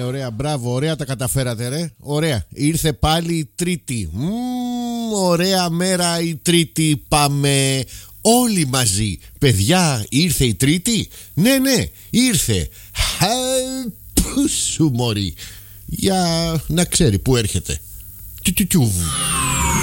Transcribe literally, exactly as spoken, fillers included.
ωραία, μπράβο, ωραία τα καταφέρατε ρε. Ωραία, ήρθε πάλι η Τρίτη. Μμμ, ωραία μέρα η Τρίτη. Πάμε όλοι μαζί. Παιδιά, ήρθε η Τρίτη. Ναι, ναι, ήρθε. Πού σου μωρή. Για να ξέρει που έρχεται. Τιου τιου τιου.